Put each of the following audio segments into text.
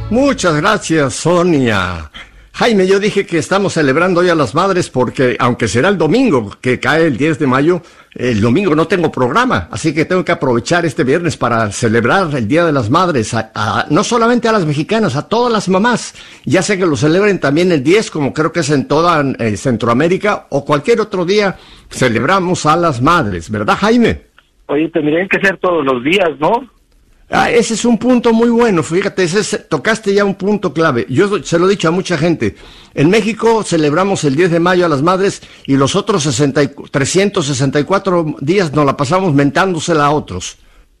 Muchas gracias, Sonia. Jaime, yo dije que estamos celebrando hoy a las madres porque, aunque será el domingo, que cae el 10 de mayo, el domingo no tengo programa, así que tengo que aprovechar este viernes para celebrar el Día de las Madres, no solamente a las mexicanas, a todas las mamás. Ya sé que lo celebren también el 10, como creo que es en toda Centroamérica, o cualquier otro día celebramos a las madres, ¿verdad, Jaime? Oye, tendrían que ser todos los días, ¿no? Ese es un punto muy bueno, fíjate, tocaste ya un punto clave. Yo se lo he dicho a mucha gente. En México celebramos el 10 de mayo a las madres y los otros 364 días nos la pasamos mentándosela a otros.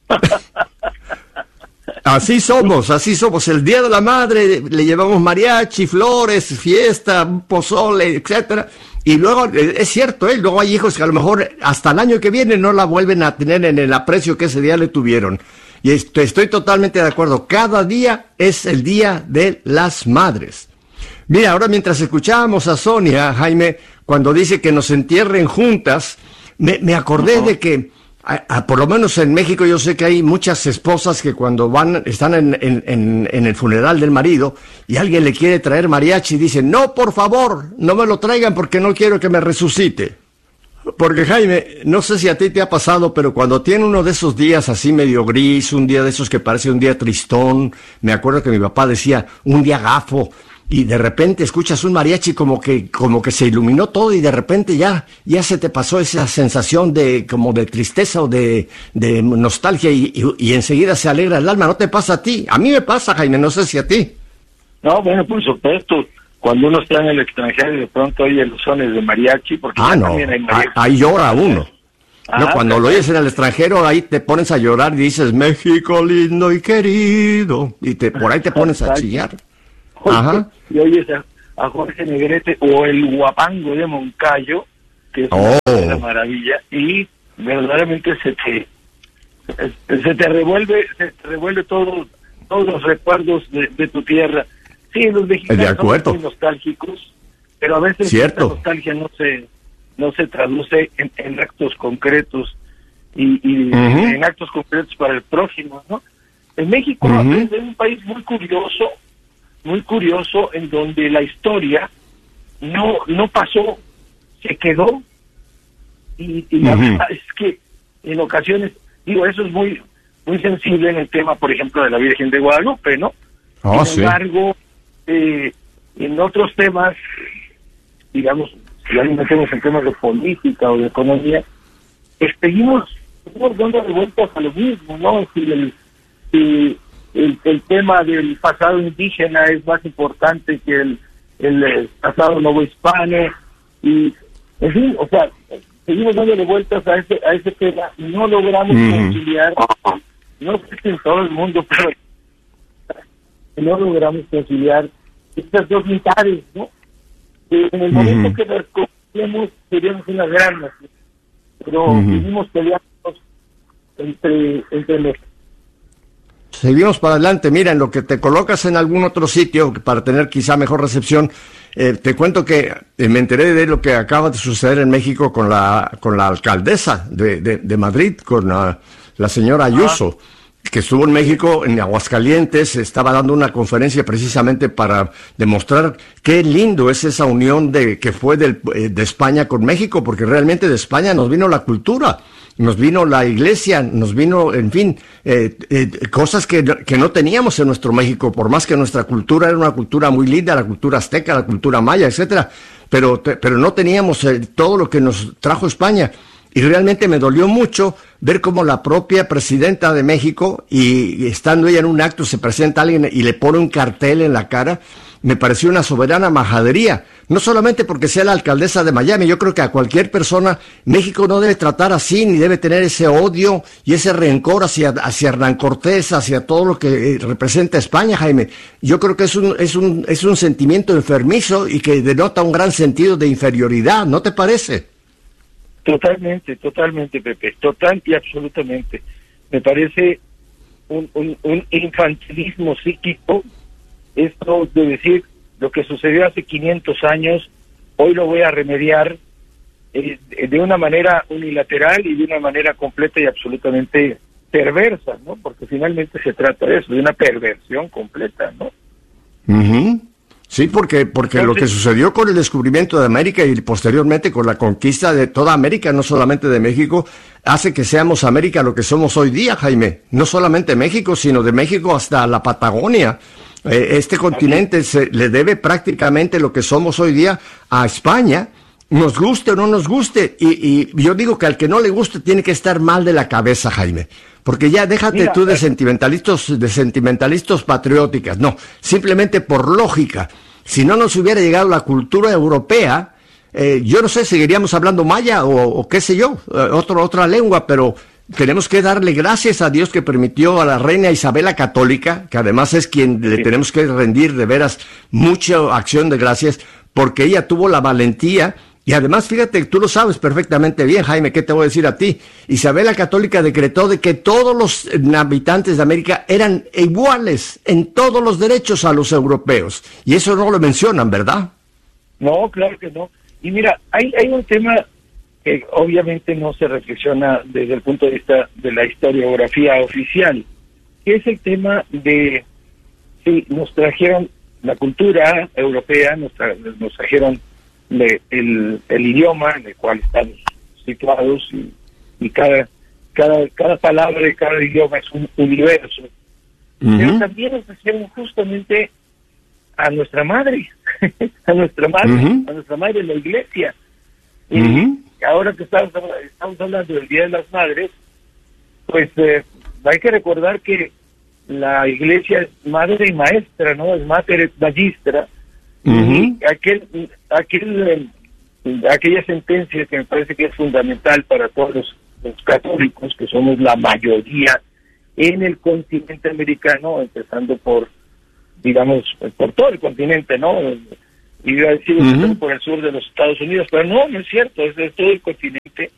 Así somos. El Día de la Madre le llevamos mariachi, flores, fiesta, pozole, etcétera. Y luego, es cierto, luego hay hijos que a lo mejor hasta el año que viene no la vuelven a tener en el aprecio que ese día le tuvieron. Y estoy totalmente de acuerdo. Cada día es el Día de las Madres. Mira, ahora mientras escuchábamos a Sonia, Jaime, cuando dice que nos entierren juntas, me acordé de que, por lo menos en México, yo sé que hay muchas esposas que cuando están en el funeral del marido y alguien le quiere traer mariachi, dicen, no, por favor, no me lo traigan porque no quiero que me resucite. Porque, Jaime, no sé si a ti te ha pasado, pero cuando tiene uno de esos días así medio gris, un día de esos que parece un día tristón, me acuerdo que mi papá decía, un día gafo, y de repente escuchas un mariachi como que se iluminó todo y de repente ya se te pasó esa sensación como de tristeza o de nostalgia y enseguida se alegra el alma. ¿No te pasa a ti? A mí me pasa, Jaime, no sé si a ti. No, bueno, por supuesto. Cuando uno está en el extranjero y de pronto oye los sones de mariachi, porque también hay mariachi. Ahí llora uno. No, cuando lo oyes en el extranjero, ahí te pones a llorar y dices, México lindo y querido, y por ahí te pones a chillar. Ajá. Y oyes a Jorge Negrete o el Huapango de Moncayo, que es una maravilla, y verdaderamente se te revuelve todos los recuerdos de tu tierra. Sí, los mexicanos son muy nostálgicos, pero a veces esta nostalgia no se traduce en actos concretos y en actos concretos para el prójimo, ¿no? En México es un país muy curioso, en donde la historia no pasó, se quedó, y la verdad es que en ocasiones, eso es muy muy sensible en el tema, por ejemplo, de la Virgen de Guadalupe, ¿no? Sin embargo, en otros temas, digamos, si ya nos metemos en temas de política o de economía, seguimos dando de vueltas a lo mismo, ¿no? Si el tema del pasado indígena es más importante que el pasado novohispano, y en fin, o sea, seguimos dándole vueltas a ese tema y no logramos conciliar, no sé si en todo el mundo, pero no logramos conciliar estas dos mitades, ¿no? En el momento que las conciliemos seríamos una gran nación, pero seguimos peleando entre nosotros. Seguimos para adelante. Mira, en lo que te colocas en algún otro sitio para tener quizá mejor recepción, te cuento que me enteré de lo que acaba de suceder en México con la alcaldesa de Madrid, con la señora Ayuso, que estuvo en México, en Aguascalientes, estaba dando una conferencia precisamente para demostrar qué lindo es esa unión que fue de España con México, porque realmente de España nos vino la cultura, nos vino la iglesia, nos vino, en fin, cosas que no teníamos en nuestro México, por más que nuestra cultura era una cultura muy linda, la cultura azteca, la cultura maya, etcétera, pero no teníamos todo lo que nos trajo España. Y realmente me dolió mucho ver cómo la propia presidenta de México, y estando ella en un acto, se presenta a alguien y le pone un cartel en la cara. Me pareció una soberana majadería. No solamente porque sea la alcaldesa de Miami, yo creo que a cualquier persona, México no debe tratar así, ni debe tener ese odio y ese rencor hacia Hernán Cortés, hacia todo lo que representa España, Jaime. Yo creo que es un sentimiento enfermizo y que denota un gran sentido de inferioridad, ¿no te parece? Totalmente, Pepe, total y absolutamente. Me parece un infantilismo psíquico esto de decir lo que sucedió hace 500 años, hoy lo voy a remediar de una manera unilateral y de una manera completa y absolutamente perversa, ¿no? Porque finalmente se trata de eso, de una perversión completa, ¿no? Uh-huh. Sí, porque entonces, lo que sucedió con el descubrimiento de América y posteriormente con la conquista de toda América, no solamente de México, hace que seamos América lo que somos hoy día, Jaime. No solamente México, sino de México hasta la Patagonia. Este continente le debe prácticamente lo que somos hoy día a España, nos guste o no nos guste. Y yo digo que al que no le guste tiene que estar mal de la cabeza, Jaime. Porque ya déjate tú de sentimentalistas patrióticas. No, simplemente por lógica. Si no nos hubiera llegado la cultura europea, yo no sé, seguiríamos hablando maya o qué sé yo, otra lengua, pero tenemos que darle gracias a Dios que permitió a la reina Isabel la Católica, que además es quien le tenemos que rendir de veras mucha acción de gracias, porque ella tuvo la valentía. Y además, fíjate, tú lo sabes perfectamente bien, Jaime, ¿qué te voy a decir a ti? Isabel la Católica decretó de que todos los habitantes de América eran iguales en todos los derechos a los europeos. Y eso no lo mencionan, ¿verdad? No, claro que no. Y mira, hay un tema que obviamente no se reflexiona desde el punto de vista de la historiografía oficial, que es el tema de, sí, nos trajeron la cultura europea, nos trajeron el idioma en el cual estamos situados y cada palabra y cada idioma es un universo. Uh-huh. Pero también nos trajeron justamente a nuestra madre, a nuestra madre, la iglesia. Uh-huh. Y ahora que estamos hablando del Día de las Madres, pues hay que recordar que la iglesia es madre y maestra, ¿no? Es mater et magistra. Uh-huh. Y aquella sentencia que me parece que es fundamental para todos los católicos, que somos la mayoría en el continente americano, empezando por, digamos, por todo el continente, ¿no? Iba a decir uh-huh. por el sur de los Estados Unidos, pero no es cierto, es de todo el continente.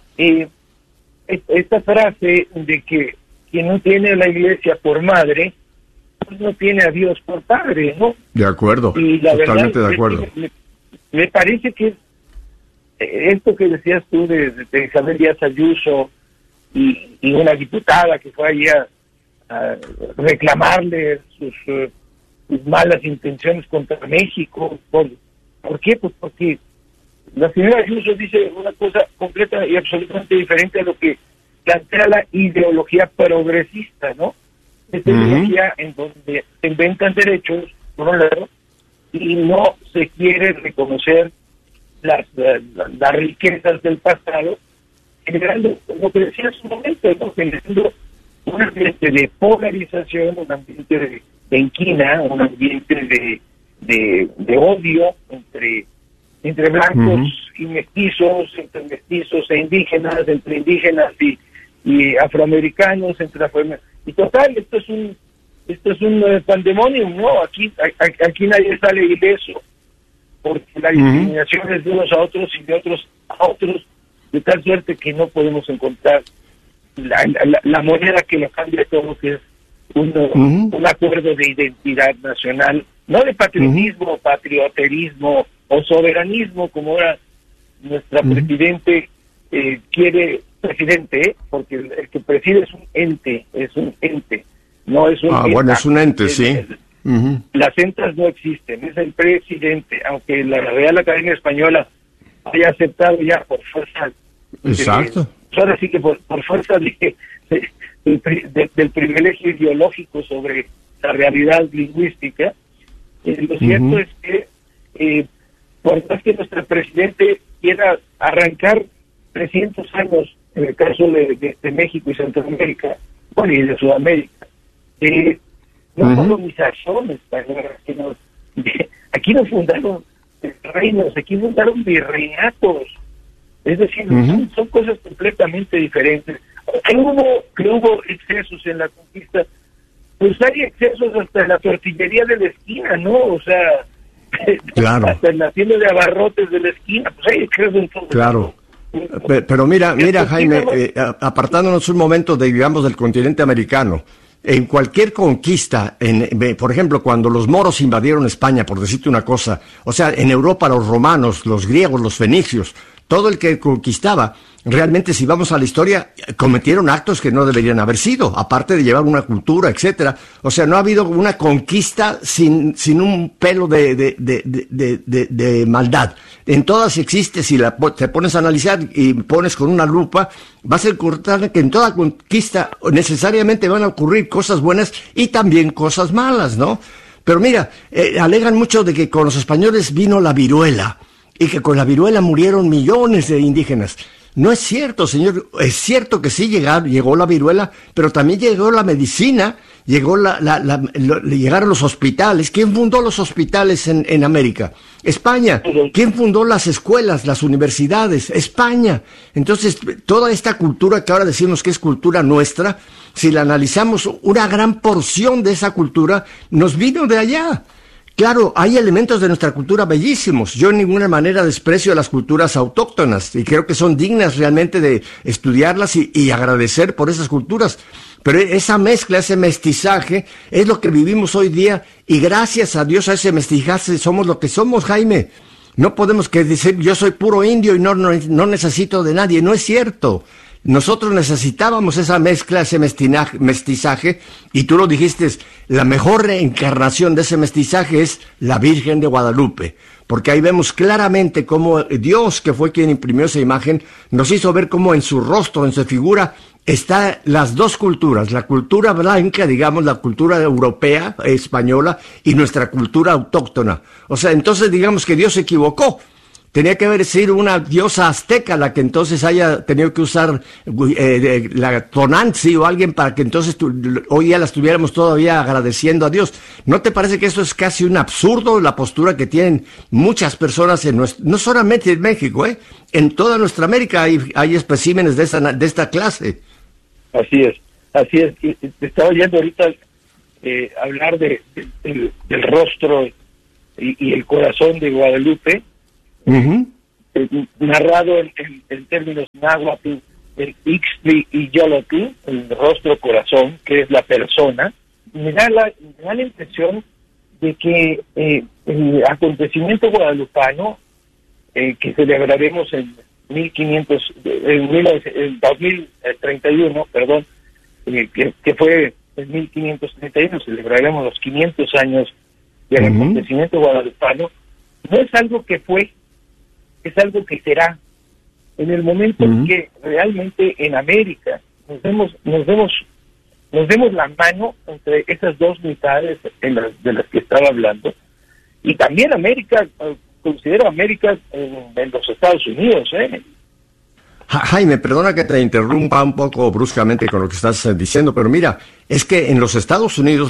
Esta frase de que quien no tiene a la iglesia por madre, pues no tiene a Dios por padre, ¿no? De acuerdo, y la totalmente verdad, de acuerdo. Me parece que esto que decías tú de Isabel Díaz Ayuso y una diputada que fue allí a reclamarle sus malas intenciones contra México. ¿Por qué? Pues porque la señora Ayuso dice una cosa completa y absolutamente diferente a lo que plantea la ideología progresista, ¿no? Esta ideología en donde se inventan derechos, por un lado, y no se quiere reconocer las riquezas del pasado, generando, lo que decía en su momento, ¿no? Generando un ambiente de polarización, un ambiente de inquina, un ambiente de odio entre blancos y mestizos, entre mestizos e indígenas, entre indígenas y afroamericanos, y total, esto es un pandemonium, ¿no? Aquí nadie sale ileso, porque la discriminación es de unos a otros y de otros a otros, de tal suerte que no podemos encontrar la moneda que lo cambia todo, que es un acuerdo de identidad nacional, no de patriotismo, patrioterismo o soberanismo, como ahora nuestra presidente quiere, porque el que preside es un ente, no es un bueno, es un ente, sí. Las entas no existen, es el presidente, aunque la Real Academia Española haya aceptado ya por fuerza. Exacto. Ahora sí que por fuerza del privilegio ideológico sobre la realidad lingüística, lo cierto es que por más que nuestro presidente quiera arrancar 300 años, en el caso de México y Centroamérica, bueno, y de Sudamérica, no colonización española, aquí no fundaron reinos, aquí fundaron virreinatos, es decir, son cosas completamente diferentes. Que hubo excesos en la conquista, pues hay excesos hasta en la tortillería de la esquina, ¿no? O sea, claro. Hasta en la tienda de abarrotes de la esquina, pues hay excesos en todo. Claro. Pero mira, Jaime, apartándonos un momento digamos, del continente americano, en cualquier conquista, por ejemplo, cuando los moros invadieron España, por decirte una cosa, o sea, en Europa los romanos, los griegos, los fenicios, todo el que conquistaba, realmente si vamos a la historia, cometieron actos que no deberían haber sido, aparte de llevar una cultura, etcétera. O sea, no ha habido una conquista sin un pelo de maldad. En todas existe, si te pones a analizar y pones con una lupa, vas a encontrar que en toda conquista necesariamente van a ocurrir cosas buenas y también cosas malas, ¿no? Pero mira, alegan mucho de que con los españoles vino la viruela y que con la viruela murieron millones de indígenas. No es cierto, señor. Es cierto que sí llegó la viruela, pero también llegó la medicina, llegaron los hospitales. ¿Quién fundó los hospitales en América? España. ¿Quién fundó las escuelas, las universidades? España. Entonces, toda esta cultura que ahora decimos que es cultura nuestra, si la analizamos, una gran porción de esa cultura nos vino de allá. Claro, hay elementos de nuestra cultura bellísimos. Yo en ninguna manera desprecio las culturas autóctonas y creo que son dignas realmente de estudiarlas y agradecer por esas culturas. Pero esa mezcla, ese mestizaje, es lo que vivimos hoy día y gracias a Dios a ese mestizaje somos lo que somos, Jaime. No podemos decir yo soy puro indio y no necesito de nadie. No es cierto. Nosotros necesitábamos esa mezcla, ese mestizaje, y tú lo dijiste, la mejor reencarnación de ese mestizaje es la Virgen de Guadalupe, porque ahí vemos claramente cómo Dios, que fue quien imprimió esa imagen, nos hizo ver cómo en su rostro, en su figura, están las dos culturas, la cultura blanca, digamos, la cultura europea, española, y nuestra cultura autóctona. O sea, entonces digamos que Dios se equivocó. Tenía que haber sido una diosa azteca la que entonces haya tenido que usar la Tonantzin o alguien para que entonces hoy día la estuviéramos todavía agradeciendo a Dios. ¿No te parece que eso es casi un absurdo, la postura que tienen muchas personas no solamente en México, en toda nuestra América hay especímenes de esta clase? Así es. Y te estaba oyendo ahorita hablar del rostro y el corazón de Guadalupe. Uh-huh. Narrado en términos náhuatl, el Ixtli y Yolotl, el rostro corazón, que es la persona. Me da la impresión de que el acontecimiento guadalupano que celebraremos en 2031, perdón, que fue en 1531, celebraremos los 500 años del acontecimiento guadalupano. No es algo que fue, es algo que será. En el momento en que realmente en América nos demos la mano entre esas dos mitades de las que estaba hablando, y también América, considero América en los Estados Unidos, Jaime, perdona que te interrumpa un poco bruscamente con lo que estás diciendo, pero mira, es que en los Estados Unidos,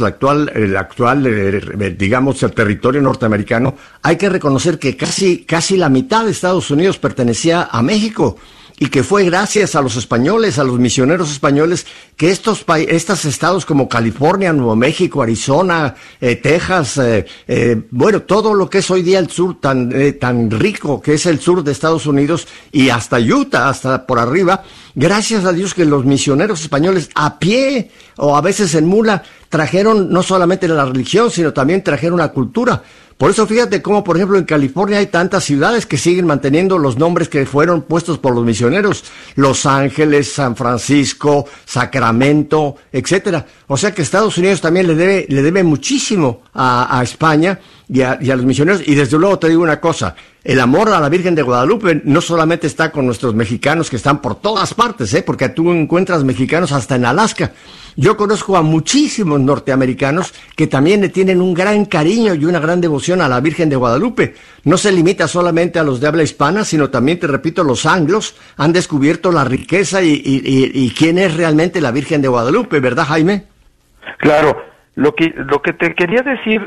digamos, el territorio norteamericano, hay que reconocer que casi la mitad de Estados Unidos pertenecía a México, y que fue gracias a los españoles, a los misioneros españoles, que estos estados como California, Nuevo México, Arizona, Texas, bueno, todo lo que es hoy día el sur tan rico que es el sur de Estados Unidos, y hasta Utah, hasta por arriba, gracias a Dios que los misioneros españoles a pie o a veces en mula trajeron no solamente la religión, sino también trajeron la cultura. Por eso fíjate cómo, por ejemplo, en California hay tantas ciudades que siguen manteniendo los nombres que fueron puestos por los misioneros. Los Ángeles, San Francisco, Sacramento, etcétera. O sea que Estados Unidos también le debe muchísimo a España y a los misioneros. Y desde luego te digo una cosa, el amor a la Virgen de Guadalupe no solamente está con nuestros mexicanos que están por todas partes, porque tú encuentras mexicanos hasta en Alaska. Yo conozco a muchísimos norteamericanos que también le tienen un gran cariño y una gran devoción a la Virgen de Guadalupe. No se limita solamente a los de habla hispana, sino también, te repito, los anglos han descubierto la riqueza y quién es realmente la Virgen de Guadalupe, ¿verdad, Jaime? Claro, lo que te quería decir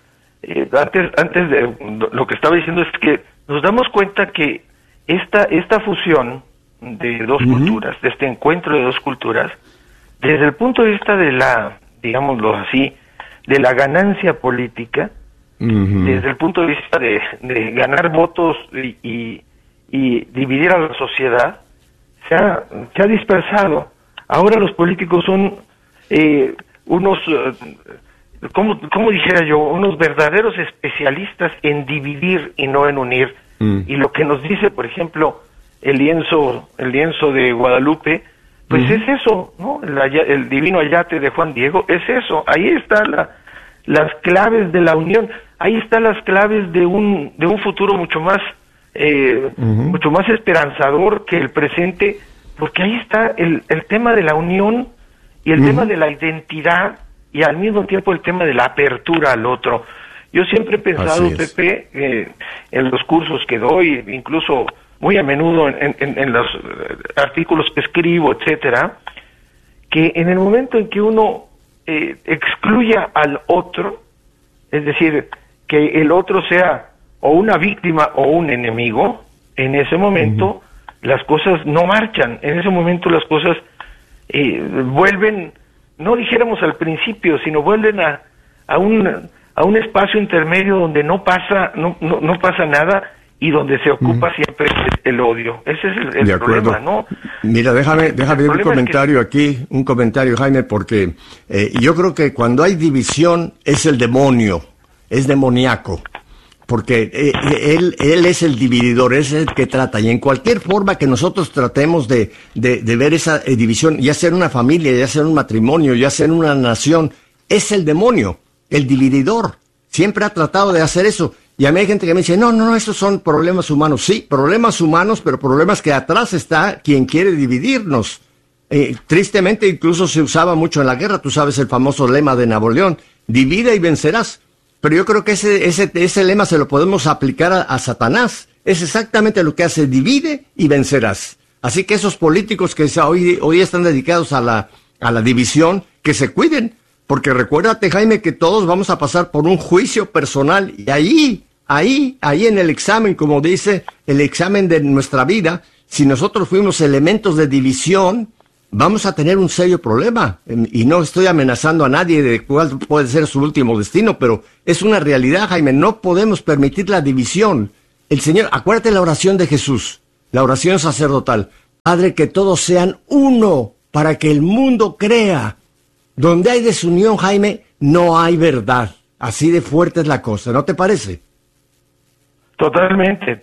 antes de lo que estaba diciendo es que nos damos cuenta que esta fusión de dos culturas, de este encuentro de dos culturas, desde el punto de vista de digámoslo así, de la ganancia política, desde el punto de vista de ganar votos y dividir a la sociedad, se ha dispersado. Ahora los políticos son unos, ¿cómo dijera yo? Unos verdaderos especialistas en dividir y no en unir. Y lo que nos dice, por ejemplo, el lienzo de Guadalupe, pues es eso, ¿no? El divino ayate de Juan Diego, es eso. Ahí están las claves de la unión, ahí están las claves de un futuro mucho más esperanzador que el presente, porque ahí está el tema de la unión y el tema de la identidad, y al mismo tiempo el tema de la apertura al otro. Yo siempre he pensado, Pepe, en los cursos que doy, incluso muy a menudo en los artículos que escribo, etcétera, que en el momento en que uno excluya al otro, es decir, que el otro sea o una víctima o un enemigo, en ese momento las cosas no marchan, en ese momento las cosas vuelven, no dijéramos al principio, sino vuelven a un espacio intermedio donde no pasa nada y donde se ocupa siempre el odio. Ese es el problema, ¿no? Mira, déjame un comentario aquí, un comentario, Jaime, porque yo creo que cuando hay división es el demonio, es demoníaco, porque él es el divididor, es el que trata, y en cualquier forma que nosotros tratemos de ver esa división, ya sea en una familia, ya sea en un matrimonio, ya sea en una nación, es el demonio, el divididor, siempre ha tratado de hacer eso. Y a mí hay gente que me dice, no, estos son problemas humanos. Sí, problemas humanos, pero problemas que atrás está quien quiere dividirnos. Tristemente, incluso se usaba mucho en la guerra, tú sabes el famoso lema de Napoleón, divide y vencerás. Pero yo creo que ese lema se lo podemos aplicar a Satanás. Es exactamente lo que hace, divide y vencerás. Así que esos políticos que hoy están dedicados a la división, que se cuiden. Porque recuérdate, Jaime, que todos vamos a pasar por un juicio personal, y ahí en el examen, como dice, el examen de nuestra vida, si nosotros fuimos elementos de división, vamos a tener un serio problema. Y no estoy amenazando a nadie de cuál puede ser su último destino, pero es una realidad, Jaime, no podemos permitir la división. El Señor, acuérdate la oración de Jesús, la oración sacerdotal. Padre, que todos sean uno, para que el mundo crea. Donde hay desunión, Jaime, no hay verdad. Así de fuerte es la cosa, ¿no te parece? Totalmente.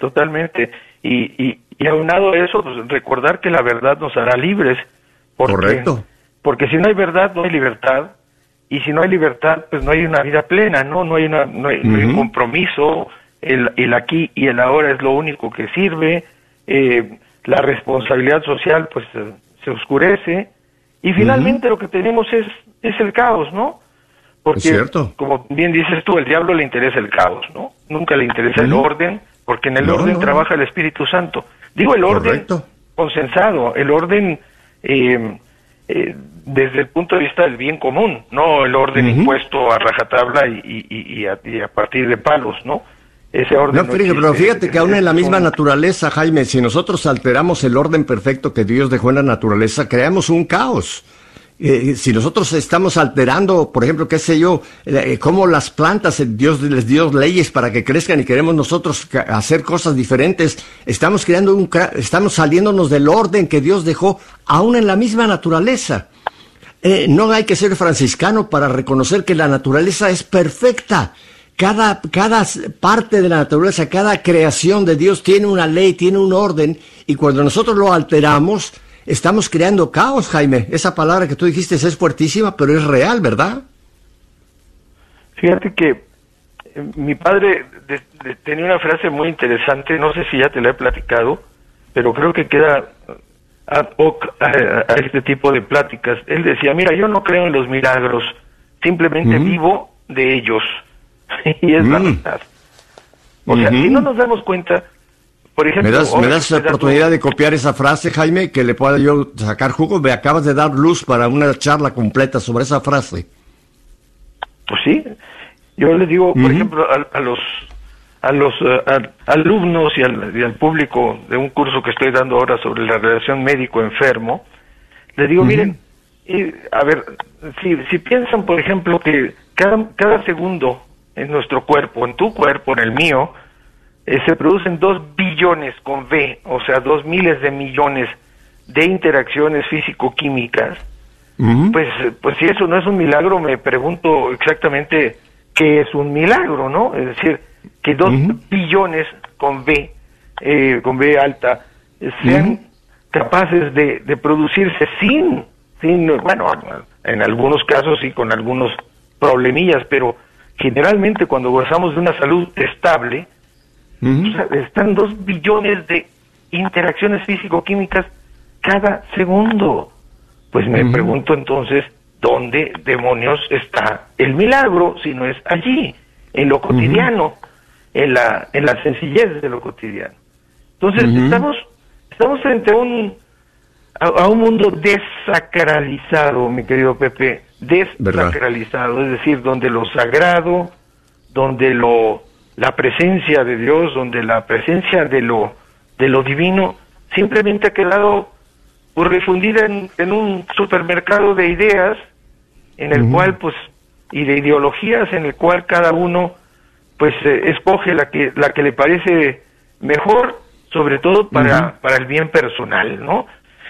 Y aunado a eso, pues, recordar que la verdad nos hará libres. Correcto. Porque si no hay verdad, no hay libertad. Y si no hay libertad, pues no hay una vida plena, ¿no? No hay un compromiso. El aquí y el ahora es lo único que sirve. La responsabilidad social, pues, se oscurece. Y finalmente lo que tenemos es el caos, ¿no? Porque, como bien dices tú, al diablo le interesa el caos, ¿no? Nunca le interesa el orden, porque en el orden trabaja el Espíritu Santo. Digo el orden consensado, el orden desde el punto de vista del bien común, no el orden impuesto a rajatabla y a partir de palos, ¿no? Ese orden pero fíjate que aún en la misma naturaleza, Jaime, si nosotros alteramos el orden perfecto que Dios dejó en la naturaleza, creamos un caos. Si nosotros estamos alterando, por ejemplo, qué sé yo, cómo las plantas, Dios les dio leyes para que crezcan y queremos nosotros hacer cosas diferentes, estamos saliéndonos del orden que Dios dejó aún en la misma naturaleza. No hay que ser franciscano para reconocer que la naturaleza es perfecta. Cada parte de la naturaleza, cada creación de Dios tiene una ley, tiene un orden, y cuando nosotros lo alteramos, estamos creando caos, Jaime. Esa palabra que tú dijiste es fuertísima, pero es real, ¿verdad? Fíjate que mi padre tenía una frase muy interesante, no sé si ya te la he platicado, pero creo que queda ad hoc a este tipo de pláticas. Él decía, mira, yo no creo en los milagros, simplemente vivo de ellos. Y es la verdad. O sea, si no nos damos cuenta, por ejemplo... ¿Me das la oportunidad de copiar esa frase, Jaime, que le pueda yo sacar jugo? Me acabas de dar luz para una charla completa sobre esa frase. Pues sí. Yo les digo, por ejemplo, a los alumnos y al público de un curso que estoy dando ahora sobre la relación médico-enfermo, les digo, miren, a ver, si piensan, por ejemplo, que cada segundo en nuestro cuerpo, en tu cuerpo, en el mío, se producen 2 billones con B, o sea, 2 miles de millones de interacciones físico-químicas, pues si eso no es un milagro, me pregunto exactamente qué es un milagro, ¿no? Es decir, que 2 billones con B alta, sean capaces de producirse sin, bueno, en algunos casos sí con algunos problemillas, pero generalmente cuando gozamos de una salud estable, están 2 billones de interacciones físico-químicas cada segundo. Pues me pregunto entonces, ¿dónde demonios está el milagro si no es allí, en lo cotidiano, en la sencillez de lo cotidiano? Entonces estamos frente a un mundo desacralizado, mi querido Pepe, desacralizado, es decir, donde lo sagrado, donde la presencia de Dios, donde la presencia de lo divino simplemente ha quedado refundida en un supermercado de ideas en el cual pues y de ideologías en el cual cada uno pues escoge la que le parece mejor, sobre todo para el bien personal, ¿no?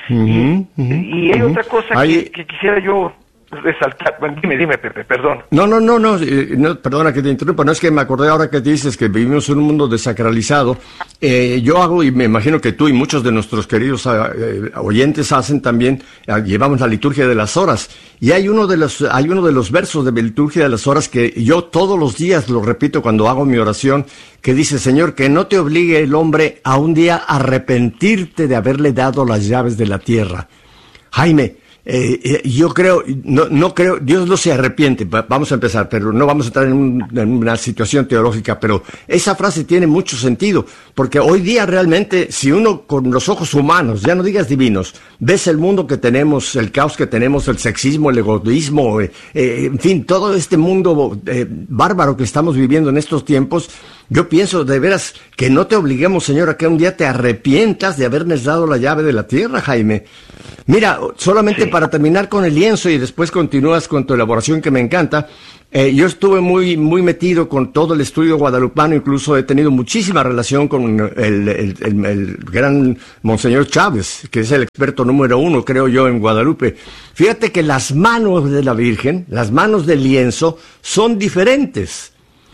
Y hay otra cosa que quisiera yo resaltar. Bueno, dime, Pepe, perdón. No, perdona que te interrumpa, no es que me acordé ahora que dices que vivimos en un mundo desacralizado. Yo hago, y me imagino que tú y muchos de nuestros queridos oyentes hacen también, llevamos la liturgia de las horas, y hay uno de los versos de la liturgia de las horas que yo todos los días lo repito cuando hago mi oración, que dice: Señor, que no te obligue el hombre a un día arrepentirte de haberle dado las llaves de la tierra. Jaime, yo creo, no creo, Dios no se arrepiente, vamos a empezar, pero no vamos a entrar en una situación teológica, pero esa frase tiene mucho sentido, porque hoy día realmente, si uno con los ojos humanos, ya no digas divinos, ves el mundo que tenemos, el caos que tenemos, el sexismo, el egoísmo, en fin, todo este mundo bárbaro que estamos viviendo en estos tiempos, yo pienso de veras que no te obliguemos, Señor, a que un día te arrepientas de habernos dado la llave de la tierra, Jaime. Mira, solamente para terminar con el lienzo y después continúas con tu elaboración que me encanta, yo estuve muy metido con todo el estudio guadalupano, incluso he tenido muchísima relación con el gran Monseñor Chávez, que es el experto número 1, creo yo, en Guadalupe. Fíjate que las manos de la Virgen, las manos del lienzo, son diferentes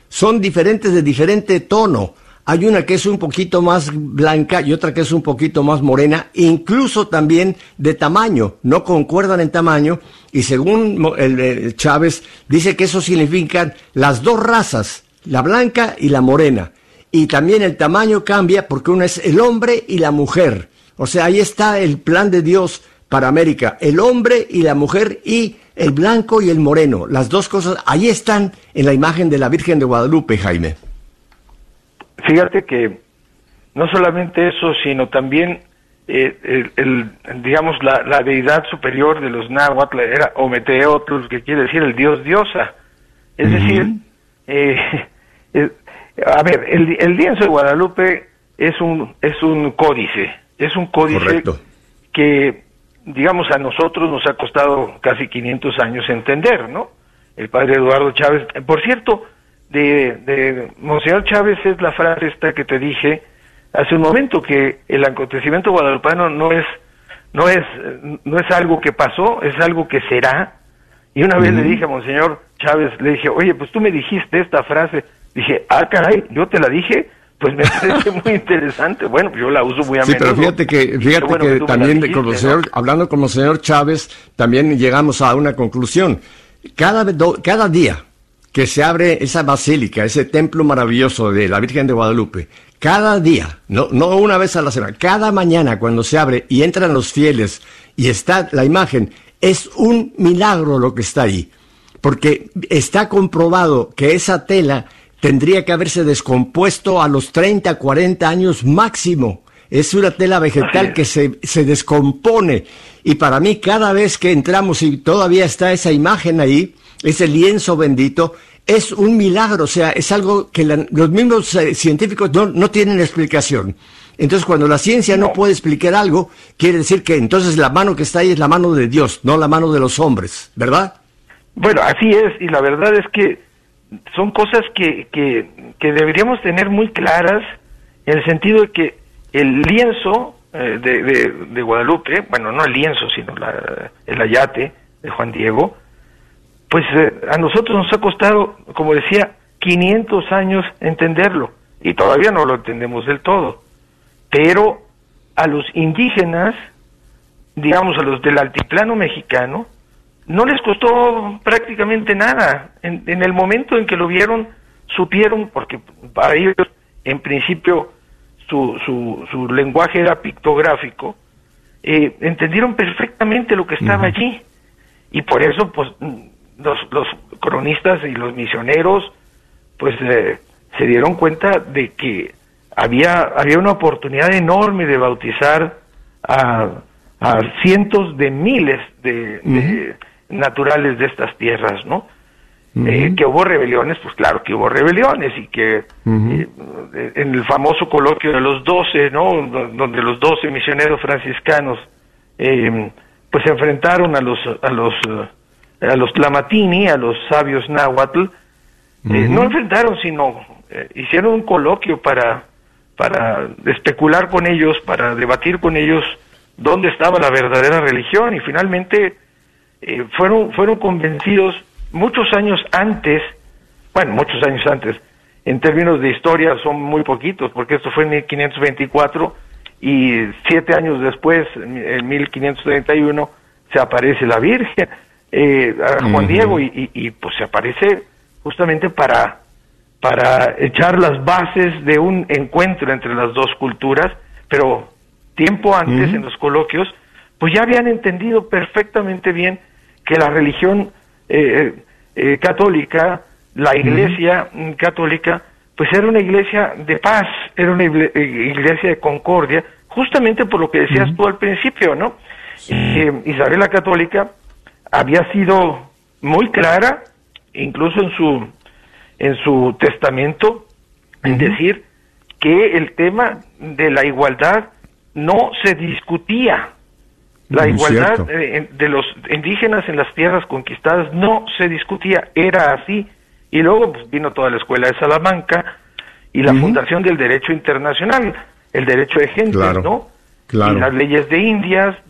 de diferente tono. Hay una que es un poquito más blanca y otra que es un poquito más morena, incluso también de tamaño, no concuerdan en tamaño, y según el Chávez, dice que eso significan las 2 razas, la blanca y la morena, y también el tamaño cambia porque una es el hombre y la mujer. O sea, ahí está el plan de Dios para América, el hombre y la mujer y el blanco y el moreno, las 2 cosas, ahí están en la imagen de la Virgen de Guadalupe, Jaime. Fíjate que no solamente eso, sino también digamos la deidad superior de los náhuatl era Ometeotl, que quiere decir el dios diosa. Es decir, a ver, el lienzo de Guadalupe es un códice, Correcto. Que digamos a nosotros nos ha costado casi 500 años entender, ¿no? El padre Eduardo Chávez, por cierto, de Monseñor Chávez es la frase esta que te dije hace un momento, que el acontecimiento guadalupano no es algo que pasó, es algo que será. Y una vez le dije a Monseñor Chávez, le dije, oye, pues tú me dijiste esta frase. Dije, caray, yo te la dije, pues me parece muy interesante. Bueno, yo la uso muy a menudo. Sí, pero fíjate que también dijiste, ¿no? Hablando con Monseñor Chávez, también llegamos a una conclusión. Cada día que se abre esa basílica, ese templo maravilloso de la Virgen de Guadalupe, cada día, no una vez a la semana, cada mañana cuando se abre y entran los fieles y está la imagen, es un milagro lo que está ahí, porque está comprobado que esa tela tendría que haberse descompuesto a los 30, 40 años máximo. Es una tela vegetal que se descompone, y para mí cada vez que entramos y todavía está esa imagen ahí, ese lienzo bendito, es un milagro. O sea, es algo que los mismos científicos no tienen explicación. Entonces, cuando la ciencia no puede explicar algo, quiere decir que entonces la mano que está ahí es la mano de Dios, no la mano de los hombres, ¿verdad? Bueno, así es, y la verdad es que son cosas que deberíamos tener muy claras, en el sentido de que el lienzo de Guadalupe, bueno, no el lienzo, sino el ayate de Juan Diego, pues a nosotros nos ha costado, como decía, 500 años entenderlo, y todavía no lo entendemos del todo, pero a los indígenas, digamos a los del altiplano mexicano, no les costó prácticamente nada. En el momento en que lo vieron, supieron, porque para ellos, en principio, su lenguaje era pictográfico, entendieron perfectamente lo que estaba allí. Y por eso, pues, los cronistas y los misioneros, pues, se dieron cuenta de que había una oportunidad enorme de bautizar a cientos de miles de naturales de estas tierras, ¿no? Que hubo rebeliones, pues claro que hubo rebeliones, y que en el famoso coloquio de los 12, ¿no? Donde los 12 misioneros franciscanos pues se enfrentaron a los tlamatini, a los sabios náhuatl. No enfrentaron, sino hicieron un coloquio para especular con ellos, para debatir con ellos dónde estaba la verdadera religión, y finalmente fueron convencidos muchos años antes, en términos de historia son muy poquitos, porque esto fue en 1524, y 7 años después, en 1531, se aparece la Virgen a Juan Diego, y pues se aparece justamente para echar las bases de un encuentro entre las dos culturas, pero tiempo antes, en los coloquios, pues ya habían entendido perfectamente bien que la religión católica, la iglesia católica, pues era una iglesia de paz, era una iglesia de concordia, justamente por lo que decías tú al principio, ¿no? Isabel la Católica había sido muy clara, incluso en su testamento, en decir que el tema de la igualdad no se discutía. La igualdad de los indígenas en las tierras conquistadas no se discutía, era así. Y luego pues, vino toda la escuela de Salamanca y la fundación del derecho internacional, el derecho de gentes, ¿no? Y las leyes de Indias,